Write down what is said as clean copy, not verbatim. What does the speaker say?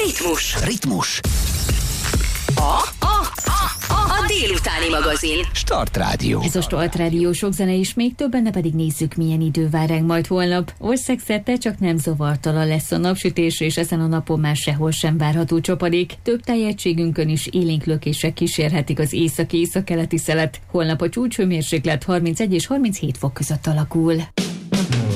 Ritmus. A délutáni magazin. Start Rádió. Ez a Start Rádió, sok zene is, még több benne, pedig nézzük, milyen idő vár ránk majd holnap. Országszerte csak nem zavartalan lesz a napsütés, és ezen a napon már sehol sem várható csapadék. Több tájegységünkön is élénk lökések kísérhetik az északi-északkeleti szelet. Holnap a csúcshőmérséklet 31 és 37 fok között alakul.